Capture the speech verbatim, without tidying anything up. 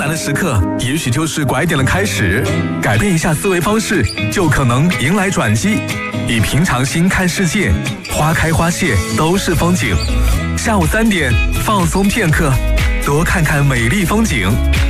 难的时刻，也许就是拐点的开始。改变一下思维方式，就可能迎来转机。以平常心看世界，花开花谢都是风景。下午三点，放松片刻，多看看美丽风景。